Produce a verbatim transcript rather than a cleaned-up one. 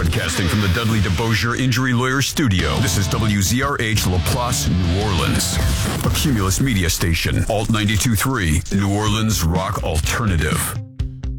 Broadcasting from the Dudley DeBosier Injury Lawyer Studio, this is W Z R H LaPlace, New Orleans. A Cumulus media station, Alt ninety-two point three, New Orleans Rock Alternative.